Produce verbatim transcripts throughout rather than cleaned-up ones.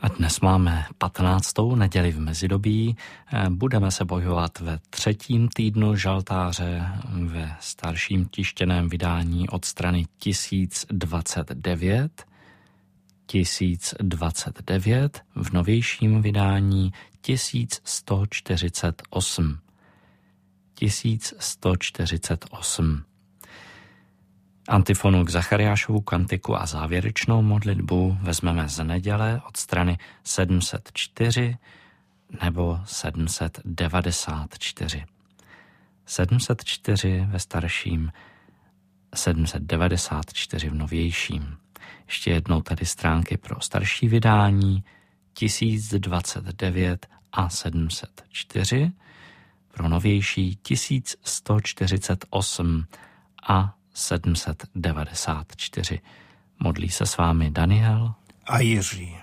A dnes máme patnáctou neděli v mezidobí. Budeme se pohybovat ve třetím týdnu žaltáře ve starším tištěném vydání od strany tisíc dvacet devět, tisíc dvacet devět, v novějším vydání tisíc sto čtyřicet osm. tisíc sto čtyřicet osm. Antifonu k Zachariášovu kantiku a závěrečnou modlitbu vezmeme z neděle od strany sedm set čtyři nebo sedm set devadesát čtyři. sedm set čtyři ve starším, sedm set devadesát čtyři v novějším. Ještě jednou tady stránky pro starší vydání tisíc dvacet devět a sedm set čtyři, pro novější tisíc sto čtyřicet osm a sedm set devadesát čtyři. Modlí se s vámi Daniel a Jiří.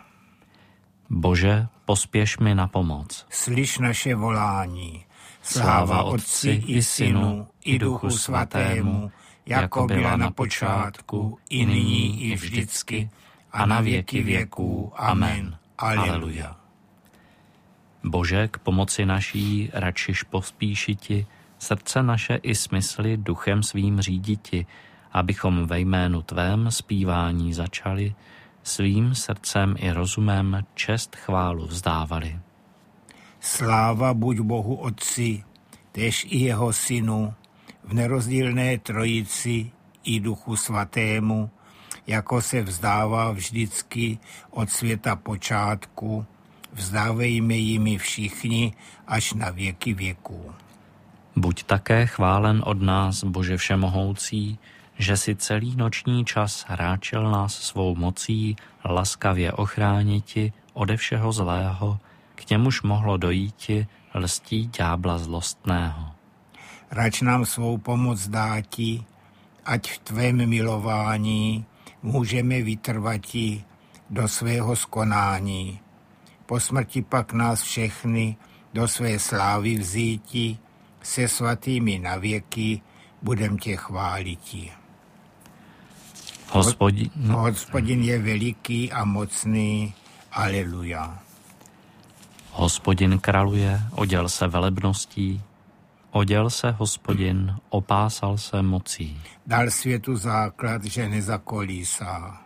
Bože, pospěš mi na pomoc. Slyš naše volání. Sláva Otci i Synu i Duchu Svatému, jako byla na počátku, i nyní, i vždycky, a na věky věků. Amen. Aleluja. Bože, k pomoci naší radšiš pospíšiti, srdce naše i smysly duchem svým říditi, abychom ve jménu tvém zpívání začali, svým srdcem i rozumem čest chválu vzdávali. Sláva buď Bohu Otci, též i jeho Synu, v nerozdílné trojici i Duchu Svatému, jako se vzdává vždycky od světa počátku, vzdávejme jimi všichni až na věky věků. Buď také chválen od nás, Bože všemohoucí, že si celý noční čas hráčel nás svou mocí, laskavě ochrániti ode všeho zlého, k němuž mohlo dojíti lstí ďábla zlostného. Rač nám svou pomoc dáti, ať v tvém milování můžeme vytrvati do svého skonání. Po smrti pak nás všechny do své slávy vzíti, se svatými navěky budem tě chváliti. Hospodin, Hospodin je veliký a mocný. Aleluja. Hospodin kraluje, oděl se velebností, oděl se Hospodin, opásal se mocí. Dal světu základ, že nezakolísá.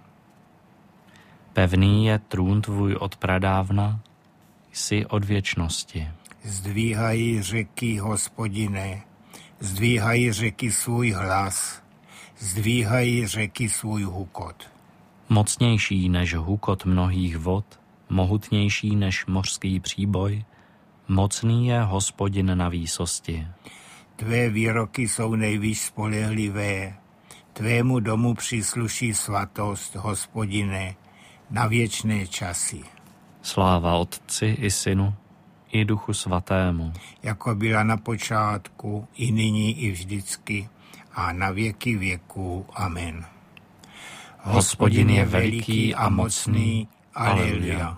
Pevný je trůn tvůj od pradávna, jsi od věčnosti. Zdvíhají řeky, Hospodine, zdvíhají řeky svůj hlas, zdvíhají řeky svůj hukot. Mocnější než hukot mnohých vod, mohutnější než mořský příboj, mocný je Hospodin na výsosti. Tvé výroky jsou nejvíc spolehlivé, tvému domu přísluší svatost, Hospodine, na věčné časy. Sláva Otci i Synu i Duchu Svatému, jako byla na počátku, i nyní, i vždycky, a na věky věků. Amen. Hospodin je veliký a mocný. Aleluja.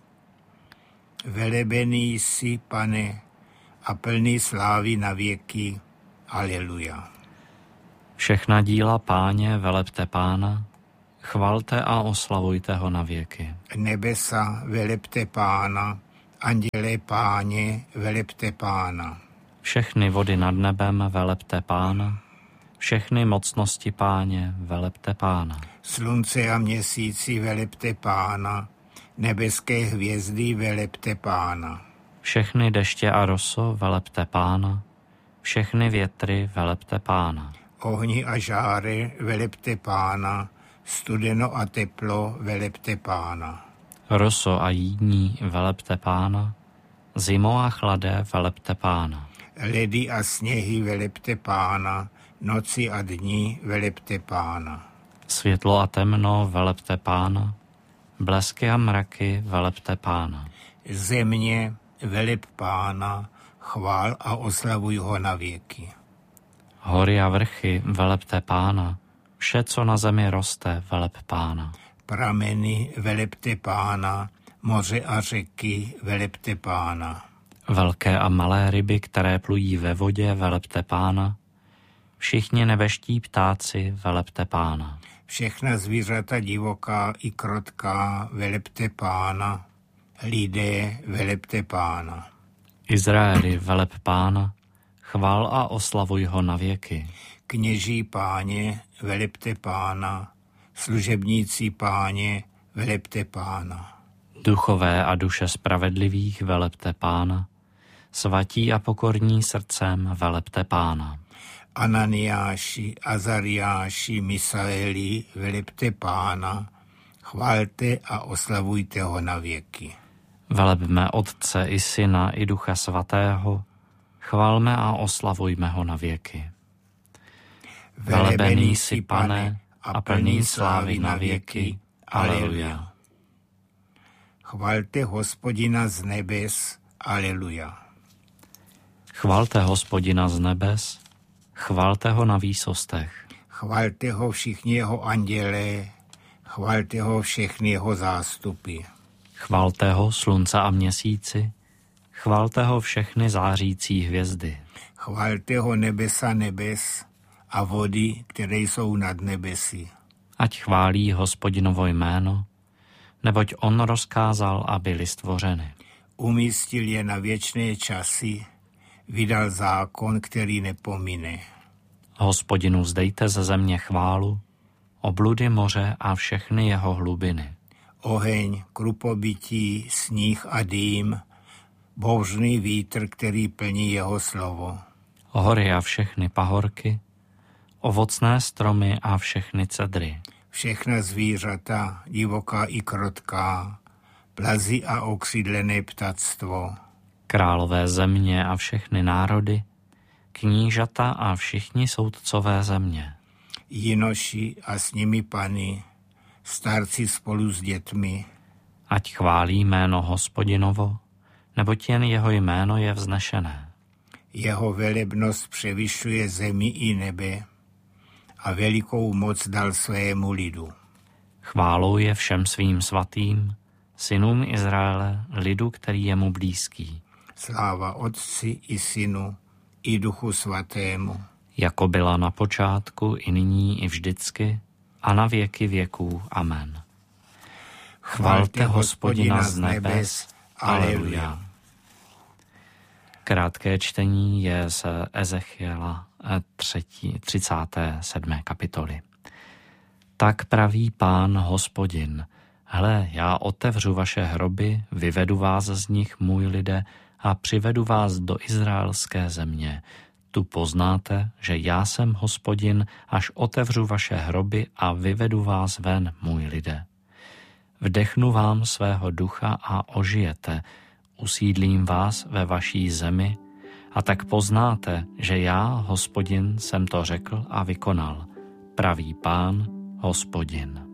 Velebený jsi, Pane, a plný slávy na věky. Aleluja. Všechna díla Páně velepte Pána, chvalte a oslavujte ho na věky. Nebesa velepte Pána, andělé Páně velepte Pána. Všechny vody nad nebem velepte Pána, všechny mocnosti Páně velepte Pána. Slunce a měsíci velepte Pána, nebeské hvězdy velepte Pána. Všechny deště a roso velepte Pána, všechny větry velepte Pána. Ohni a žáry velepte Pána, studeno a teplo velepte Pána. Roso a jídní velepte Pána, zimo a chladé velepte Pána. Ledy a sněhy velepte Pána, noci a dní velepte Pána. Světlo a temno velepte Pána, blesky a mraky velepte Pána. Země veleb Pána, chvál a oslavuj ho na věky. Hory a vrchy velepte Pána, vše, co na zemi roste, veleb Pána. Prameny velepte Pána, moře a řeky velepte Pána. Velké a malé ryby, které plují ve vodě, velepte Pána. Všichni nebeští ptáci, velepte Pána. Všechna zvířata divoká i krotká, velepte Pána. Lidé, velebte Pána. Izraeli, veleb Pána, chvál a oslavuj ho na věky. Kněží Páně, velebte Pána. Služebníci Páně, velebte Pána. Duchové a duše spravedlivých, velebte Pána. Svatí a pokorní srdcem, velebte Pána. Ananiáši, Azariáši, Misaeli, velebte Pána. Chválte a oslavujte ho na věky. Velebme Otce i Syna i Ducha Svatého, chválme a oslavujme ho na věky. Velebený jsi, Pane, a plný slávy na věky. Aleluja. Chvalte Hospodina z nebes. Aleluja. Chvalte Hospodina z nebes, chvalte ho na výsostech. Chvalte ho všichni jeho andělé, chvalte ho všechny jeho zástupy. Chvalte ho slunce a měsíci, chvalte ho všechny zářící hvězdy. Chvalte ho nebesa nebes a vody, které jsou nad nebesy. Ať chválí Hospodinovo jméno, neboť on rozkázal, aby byly stvořeny. Umístil je na věčné časy, vydal zákon, který nepomine. Hospodinu vzdejte ze země chválu, obludy moře a všechny jeho hlubiny. Oheň, krupobytí, sníh a dým, bouřný vítr, který plní jeho slovo. Hory a všechny pahorky, ovocné stromy a všechny cedry. Všechna zvířata, divoká i krotká, plazy a okřídlené ptactvo. Králové země a všechny národy, knížata a všichni soudcové země. Jinoši a s nimi pany, starci spolu s dětmi. Ať chválí jméno Hospodinovo, neboť jen jeho jméno je vznešené. Jeho velebnost převyšuje zemi i nebe a velikou moc dal svému lidu. Chválou je všem svým svatým, synům Izraele, lidu, který je mu blízký. Sláva Otci i Synu i Duchu Svatému. Jako byla na počátku, i nyní, i vždycky, a na věky věků. Amen. Chvalte Hospodina z nebes. Aleluja. Krátké čtení je z Ezechiela třicáté sedmé kapitoly. Tak praví Pán Hospodin: Hle, já otevřu vaše hroby, vyvedu vás z nich, můj lidé, a přivedu vás do izraelské země. Tu poznáte, že já jsem Hospodin, až otevřu vaše hroby a vyvedu vás ven, můj lidé. Vdechnu vám svého ducha a ožijete, usídlím vás ve vaší zemi, a tak poznáte, že já, Hospodin, jsem to řekl a vykonal, praví Pán Hospodin.